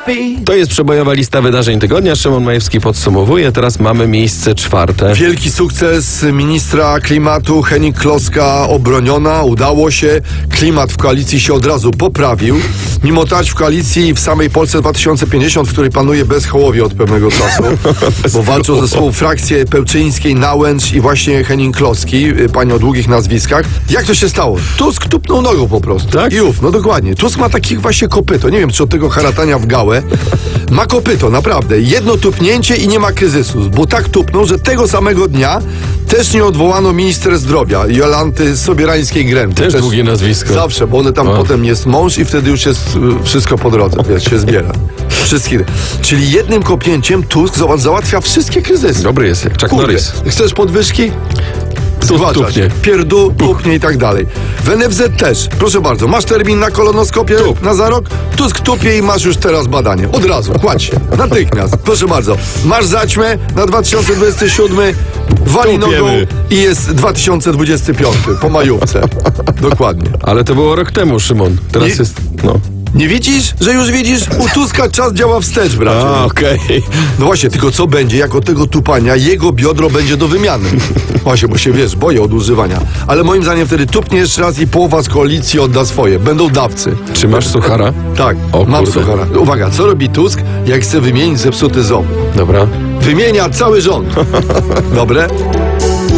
To jest przebojowa lista wydarzeń tygodnia. Szymon Majewski podsumowuje. Teraz mamy miejsce 4. Wielki sukces ministra klimatu Henning Kloska obroniona. Udało się. Klimat w koalicji się od razu poprawił. Mimo tarć w koalicji w samej Polsce 2050, w której panuje bezhołowie od pewnego czasu, bo walczą ze sobą frakcje Pełczyńskiej, Nałęcz i właśnie Henning Kloski, pani o długich nazwiskach. Jak to się stało? Tusk tupnął nogą po prostu. Tak? I no dokładnie. Tusk ma takich właśnie kopyto. Nie wiem, czy od tego haratania w gałę. Ma kopyto, naprawdę. Jedno tupnięcie i nie ma kryzysu. Bo tak tupnął, że tego samego dnia też nie odwołano minister zdrowia Jolanty Sobierańskiej-Gręby. Też długie nazwisko. Zawsze, bo one tam potem jest mąż i wtedy już jest wszystko po drodze, wiesz, się zbiera. Wszystkie. Czyli jednym kopnięciem Tusk załatwia wszystkie kryzysy. Dobry jest, jak Chuck Norris. Chcesz podwyżki? Tupnie. Pierdół, tupnie i tak dalej. W NFZ też. Proszę bardzo, masz termin na kolonoskopię na za rok? Tusk tupie i masz już teraz badanie. Od razu, kładź się. Natychmiast. Proszę bardzo. Masz zaćmę na 2027, wali nogą i jest 2025 po majówce. Dokładnie. Ale to było rok temu, Szymon. Teraz jest... No. Nie widzisz, że już widzisz? U Tuska czas działa wstecz, bracie. Okej. No właśnie, tylko co będzie, jak od tego tupania jego biodro będzie do wymiany? Właśnie, bo się, wiesz, boję od używania. Ale moim zdaniem wtedy tupnie jeszcze raz i połowa z koalicji odda swoje. Będą dawcy. Czy masz suchara? Tak, O mam kurde. suchara. Uwaga, co robi Tusk, jak chce wymienić zepsuty ząb? Dobra. Wymienia cały rząd. Dobre?